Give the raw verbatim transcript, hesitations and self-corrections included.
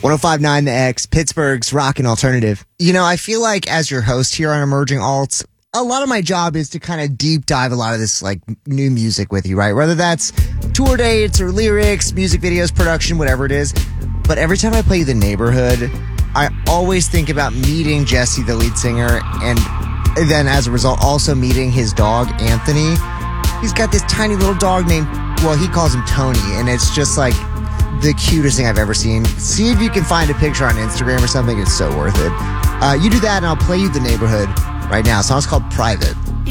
oh five point nine The X, Pittsburgh's Rockin' Alternative. You know, I feel like as your host here on Emerging Alts, a lot of my job is to kind of deep dive a lot of this like new music with you, right? Whether that's tour dates or lyrics, music videos, production, whatever it is. But every time I play The Neighborhood, I always think about meeting Jesse, the lead singer, and then as a result, also meeting his dog, Anthony. He's got this tiny little dog named, well, he calls him Tony, and it's just like the cutest thing I've ever seen. See if you can find a picture on Instagram or something. It's so worth it. Uh, you do that, and I'll play you The Neighborhood right now. The song's called Private.